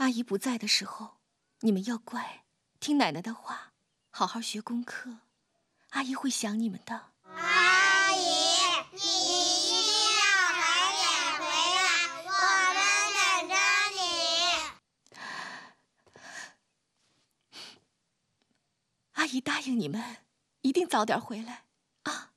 阿姨不在的时候，你们要乖，听奶奶的话，好好学功课。阿姨会想你们的。 阿姨，你一定要早点回来，我们等着你。 阿姨答应你们，一定早点回来。